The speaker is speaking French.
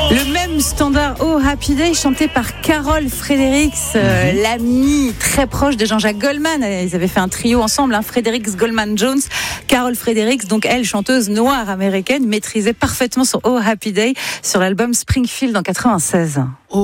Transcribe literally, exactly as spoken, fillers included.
Le même standard Oh Happy Day chanté par Carol Fredericks, euh, mm-hmm. l'amie très proche de Jean-Jacques Goldman. Ils avaient fait un trio ensemble, hein, Fredericks, Goldman, Jones. Carol Fredericks, donc elle, chanteuse noire américaine, maîtrisait parfaitement son Oh Happy Day sur l'album Springfield en quatre-vingt-seize.